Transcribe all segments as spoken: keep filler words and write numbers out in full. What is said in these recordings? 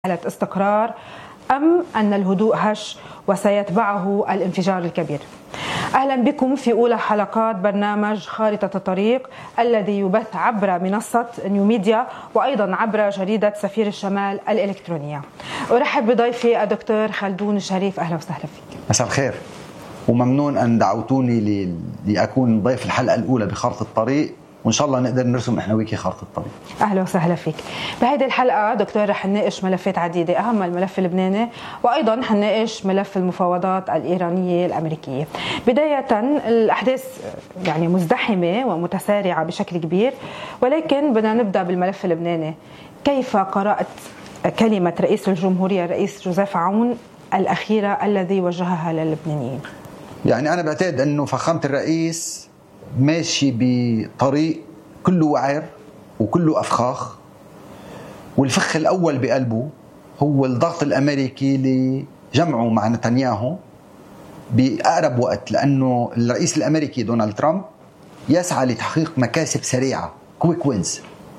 حالة استقرار أم أن الهدوء هش وسيتبعه الانفجار الكبير؟ أهلا بكم في أولى حلقات برنامج خارطة الطريق الذي يبث عبر منصة نيو ميديا وأيضا عبر جريدة سفير الشمال الإلكترونية. أرحب بضيفي الدكتور خلدون الشريف، أهلا وسهلا فيك. مساء الخير وممنون أن دعوتوني لأكون ضيف الحلقة الأولى بخارطة الطريق، وإن شاء الله نقدر نرسم إحنا وياكي خارطة الطريق. أهلا وسهلا فيك. بهذه الحلقة دكتور رح نناقش ملفات عديدة، أهم الملف اللبناني وأيضا حنناقش ملف المفاوضات الإيرانية الأمريكية. بداية الأحداث يعني مزدحمة ومتسارعة بشكل كبير، ولكن بدنا نبدأ بالملف اللبناني. كيف قرأت كلمة رئيس الجمهورية الرئيس جوزيف عون الأخيرة الذي وجهها للبنانيين؟ يعني أنا بعتقد أنه فخامة الرئيس ماشي بطريق كله وعر وكله أفخاخ، والفخ الأول بقلبه هو الضغط الأمريكي اللي جمعه مع نتنياهو بأقرب وقت، لأنه الرئيس الأمريكي دونالد ترامب يسعى لتحقيق مكاسب سريعة كويك وينز،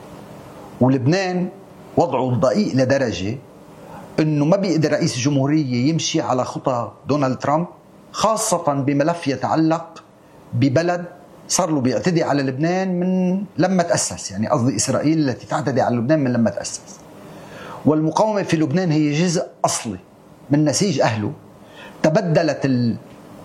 ولبنان وضعه ضئيل لدرجة أنه ما بيقدر رئيس الجمهورية يمشي على خطى دونالد ترامب، خاصة بملف يتعلق ببلد صار له بيعتدي على لبنان من لما تأسس، يعني قصدي إسرائيل التي تعتدي على لبنان من لما تأسس. والمقاومة في لبنان هي جزء أصلي من نسيج أهله. تبدلت ال...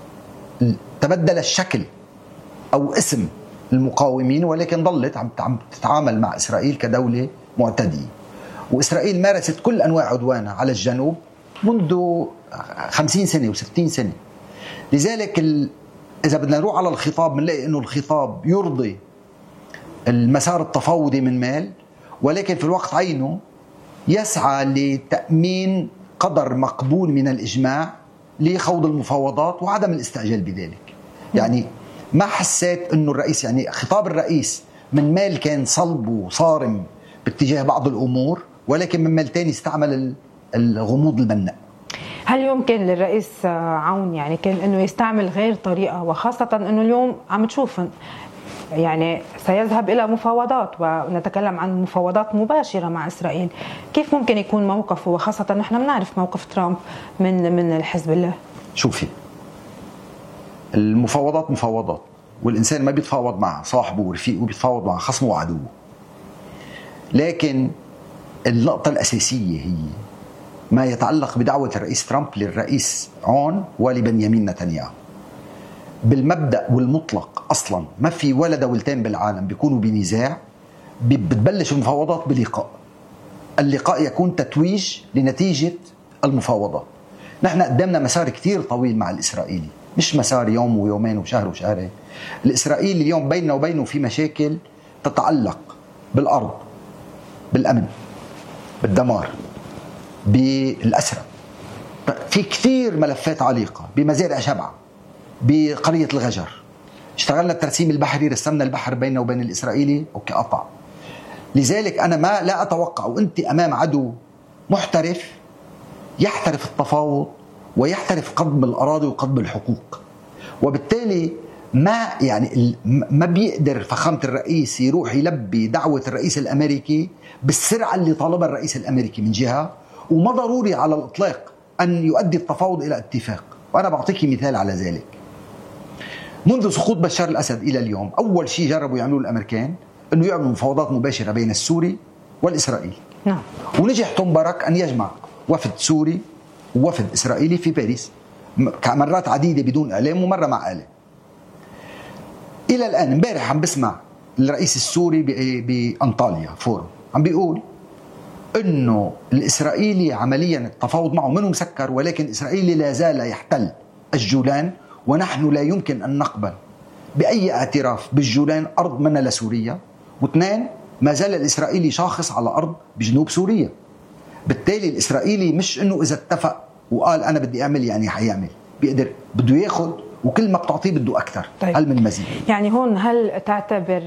تبدل الشكل أو اسم المقاومين، ولكن ظلت عم تتعامل مع إسرائيل كدولة معتدية. وإسرائيل مارست كل أنواع عدوانها على الجنوب منذ خمسين سنة وستين سنة. لذلك ال... إذا بدنا نروح على الخطاب بنلاقي إنه الخطاب يرضي المسار التفاوضي من مال، ولكن في الوقت عينه يسعى لتأمين قدر مقبول من الإجماع لخوض المفاوضات وعدم الاستعجال بذلك. يعني ما حسيت إنه الرئيس، يعني خطاب الرئيس من مال كان صلب وصارم باتجاه بعض الأمور، ولكن من مال تاني استعمل الغموض البناء. هل يمكن للرئيس عون يعني كان انه يستعمل غير طريقه، وخاصه انه اليوم عم تشوف يعني سيذهب الى مفاوضات ونتكلم عن مفاوضات مباشره مع اسرائيل؟ كيف ممكن يكون موقفه، وخاصه نحن بنعرف موقف ترامب من من الحزب الله؟ شوفي، المفاوضات مفاوضات، والانسان ما بيتفاوض مع صاحبه ورفيقه، بيتفاوض مع خصمه وعدوه. لكن النقطه الاساسيه هي ما يتعلق بدعوة الرئيس ترامب للرئيس عون ولبنيامين نتنياهو. بالمبدأ والمطلق أصلا ما في ولا دولتين بالعالم بيكونوا بنزاع بتبلش المفاوضات بلقاء. اللقاء يكون تتويج لنتيجة المفاوضات. نحن قدامنا مسار كتير طويل مع الإسرائيلي، مش مسار يوم ويومين وشهر وشهرين. الإسرائيلي اليوم بيننا وبينه في مشاكل تتعلق بالأرض، بالأمن، بالدمار، بالأسرة. في كثير ملفات عالقة، بمزارع شبعة، بقرية الغجر. اشتغلنا الترسيم البحري، رسمنا البحر بيننا وبين الإسرائيلي وكقطع. لذلك أنا ما لا أتوقع، وأنت أمام عدو محترف يحترف التفاوض ويحترف قضم الأراضي وقضم الحقوق، وبالتالي ما يعني ما بيقدر فخامة الرئيس يروح يلبي دعوة الرئيس الأمريكي بالسرعة اللي طالبها الرئيس الأمريكي من جهة، وما ضروري على الإطلاق أن يؤدي التفاوض إلى اتفاق. وأنا بعطيك مثال على ذلك. منذ سقوط بشار الأسد إلى اليوم، أول شيء جربوا يعملوه الأمريكان أنه يعملوا مفاوضات مباشرة بين السوري والإسرائيلي. نعم. ونجح توم بارك أن يجمع وفد سوري ووفد إسرائيلي في باريس مرات عديدة بدون إعلام ومرة مع إعلام. إلى الآن امبارح عم بسمع الرئيس السوري بأنطاليا فورم عم بيقول إنه الإسرائيلي عمليا التفاوض معه منه مسكر، ولكن الإسرائيلي لا زال يحتل الجولان، ونحن لا يمكن أن نقبل بأي اعتراف بالجولان أرض منا لسوريا. واثنين، ما زال الإسرائيلي شاخص على أرض بجنوب سوريا. بالتالي الإسرائيلي مش إنه إذا اتفق وقال أنا بدي أعمل يعني حيعمل، بيقدر بده ياخد، وكل ما بتعطيه بده أكثر. طيب. هل من مزيد؟ يعني هون هل تعتبر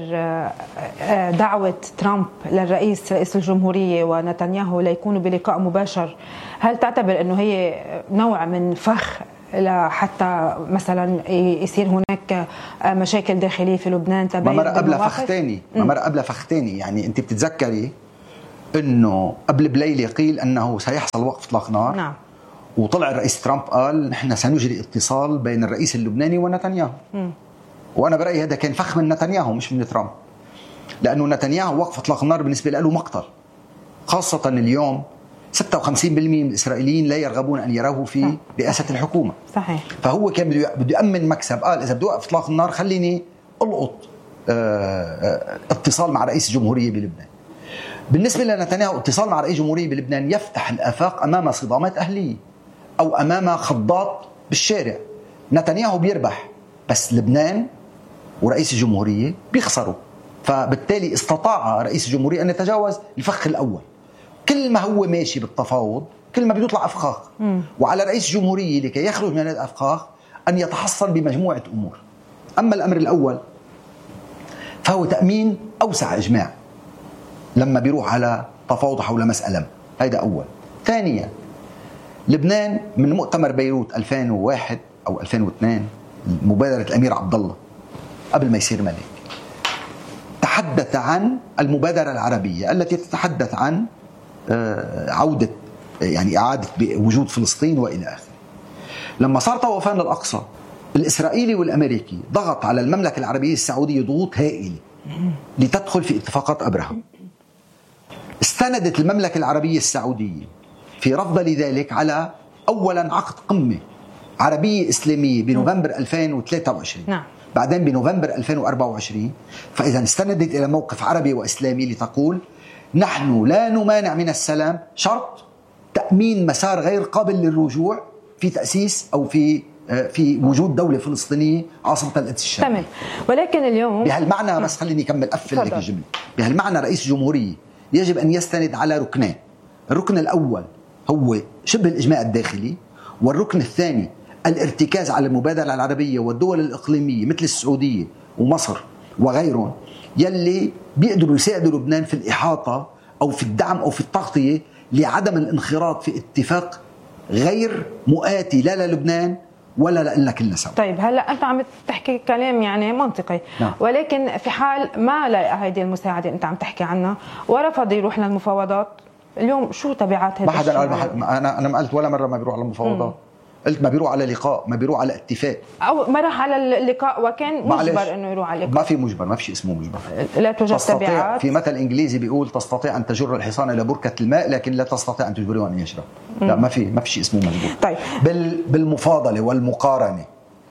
دعوة ترامب للرئيس رئيس الجمهورية ونتنياهو ليكونوا بلقاء مباشر، هل تعتبر أنه هي نوع من فخ حتى مثلا يصير هناك مشاكل داخلية في لبنان؟ ما مرة قبل فخ تاني، ما مرة قبل فخ تاني. يعني أنت بتتذكري انه قبل بليله قيل انه سيحصل وقف اطلاق نار. نعم. وطلع الرئيس ترامب قال نحن سنجري اتصال بين الرئيس اللبناني ونتنياهو. م. وانا برايي هذا كان فخ من نتنياهو مش من ترامب، لانه نتنياهو وقف اطلاق النار بالنسبه له مقتل، خاصه اليوم ستة وخمسين بالمئة من الاسرائيليين لا يرغبون ان يروه في رئاسه الحكومه. صحيح. فهو كان بده بده يامن مكسب، قال اذا بدي اوقف اطلاق النار خليني القط اتصال مع رئيس الجمهوريه بلبنان. بالنسبه لنتنياهو اتصال مع رئيس الجمهوريه بلبنان يفتح الافاق امام صدامات اهليه او امام خضات بالشارع. نتنياهو بيربح بس لبنان ورئيس الجمهوريه بيخسروا، فبالتالي استطاع رئيس الجمهوريه ان يتجاوز الفخ الاول. كل ما هو ماشي بالتفاوض كل ما بيطلع افخاخ، وعلى رئيس الجمهوريه لكي يخرج من الافخاخ ان يتحصن بمجموعه امور. اما الامر الاول فهو تامين اوسع اجماع لما بيروح على تفاوض حول مساله، هذا اول. ثانيا لبنان من مؤتمر بيروت ألفين وواحد او ألفين واثنين مبادره الامير عبد الله قبل ما يصير ملك تحدث عن المبادره العربيه التي تتحدث عن عوده يعني اعاده وجود فلسطين والى اخره. لما صار طوفان الاقصى الاسرائيلي والامريكي ضغط على المملكه العربيه السعوديه ضغوط هائله لتدخل في اتفاقات ابراهام. استندت المملكه العربيه السعوديه في رفض لذلك على اولا عقد قمه عربيه اسلاميه بنوفمبر ألفين وثلاثة وعشرين، نعم. بعدين بنوفمبر ألفين وأربعة وعشرين. فاذا استندت الى موقف عربي واسلامي لتقول نحن لا نمانع من السلام شرط تامين مسار غير قابل للرجوع في تاسيس او في في وجود دولة فلسطينية عاصمة القدس الشرقية. تمام. ولكن اليوم بهالمعنى بس خليني أكمل أقفل لك الجملة. بهالمعنى رئيس الجمهورية يجب أن يستند على ركنين. الركن الأول هو شبه الإجماع الداخلي، والركن الثاني الارتكاز على المبادرة العربية والدول الإقليمية مثل السعودية ومصر وغيرهم يلي بيقدروا يساعدوا لبنان في الإحاطة أو في الدعم أو في التغطية لعدم الانخراط في اتفاق غير مؤاتي لا للبنان ولا لنا كلنا سوا. طيب هلا انت عم تحكي كلام يعني منطقي، نعم. ولكن في حال ما لقى هذه المساعده انت عم تحكي عنها ورفض يروح للمفاوضات، اليوم شو تبعات هذا؟ ما حدا قال انا انا ما قلت ولا مره ما بيروح على المفاوضات، قلت ما بيروح على لقاء، ما بيروح على اتفاق، او ما راح على اللقاء وكان مجبر انه يروح على اللقاء. ما في مجبر، ما في شيء اسمه مجبر. لا توجد تبعات. في مثل انجليزي بيقول تستطيع ان تجر الحصان الى بركه الماء لكن لا تستطيع ان تجبره ان يشرب. لا ما في ما في شيء اسمه مجبور. طيب بال بالمفاضله والمقارنه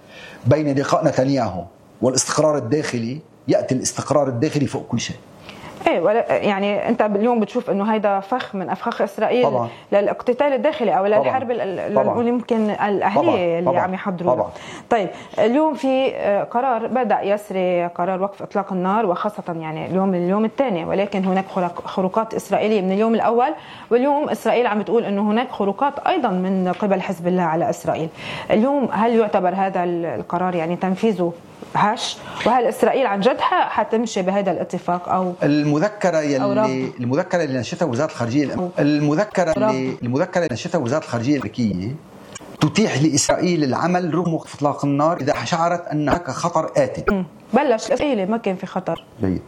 بين لقاء نتنياهو والاستقرار الداخلي ياتي الاستقرار الداخلي فوق كل شيء. ايه ولا يعني انت اليوم بتشوف انه هيدا فخ من افخاخ اسرائيل طبعا. للاقتتال الداخلي او للحرب اللي ممكن الاهليه اللي عم يحضروا. طبعا. طيب اليوم في قرار بدا يسري قرار وقف اطلاق النار، وخاصه يعني اليوم اليوم الثاني، ولكن هناك خروقات اسرائيليه من اليوم الاول، واليوم اسرائيل عم بتقول انه هناك خروقات ايضا من قبل حزب الله على اسرائيل. اليوم هل يعتبر هذا القرار يعني تنفيذه هش؟ وهل اسرائيل عن جد حتمشي بهذا الاتفاق او المذكره يلي المذكره اللي نشرتها وزاره الخارجيه الأم... المذكره اللي المذكره اللي نشرتها وزاره الخارجيه الامريكيه تتيح لاسرائيل العمل رغم وقف اطلاق النار اذا شعرت ان هناك خطر آت. بلش اسرائيل ما كان في خطر. جيد.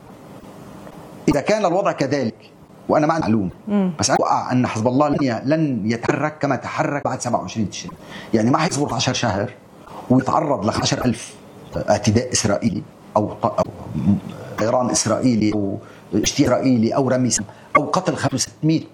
اذا كان الوضع كذلك وانا ما عندي معلومه بس انا اتوقع ان حزب الله لن يتحرك كما تحرك بعد سبعة وعشرين تشرين، يعني ما حيصبر عشرة شهر ويتعرض ل خمسة ألف اعتداء اسرائيلي او طيران اسرائيلي او اجتياح اسرائيلي او رمي او قتل خمسة وستمئة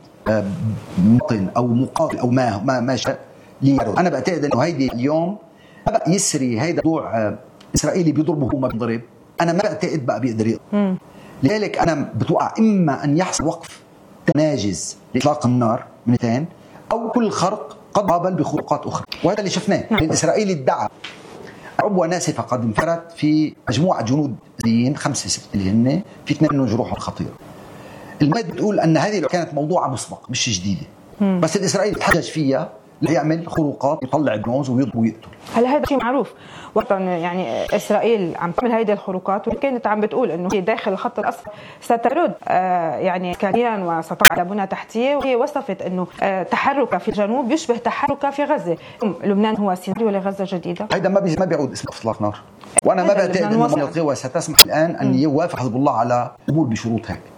مواطن او مقاتل او ما ما ما شاء. انا بعتقد انه هيدي اليوم بقى يسري هيدا موضوع اسرائيلي بيضربه وما بينضرب، انا ما بعتقد بقى بيقدر يقدر. لذلك انا بتوقع اما ان يحصل وقف تناجز لاطلاق النار من اثنين، او كل خرق قد قابل بخروقات اخرى، وهذا اللي شفناه. الاسرائيلي ادعى عبوة ناسفة قد انفرت في مجموعة جنود سوريين خمسة ستة اللي هن في اثنين منهم جروحهم خطيرة. المادة بتقول أن هذه كانت موضوعة مسبق مش جديدة، مم. بس الإسرائيلي تحجج فيها ليعمل خروقات يطلع درونز ويضرب ويقتل. هلا هذا شيء معروف، وقتا يعني إسرائيل عم تعمل هذه الخروقات وكانت عم بتقول إنه هي داخل الخط الأصفر سترد آه يعني كيان وستقع على بنى تحتية، وهي وصفت إنه آه تحركها في الجنوب يشبه تحركها في غزة. لبنان هو سيناريو لغزة جديدة. هذا ما ما بيعود اسمه اطلاق نار، وأنا ما بعتقد إنه القوى ستسمح الآن أن يوافق حزب الله على قبول بشروط هيك.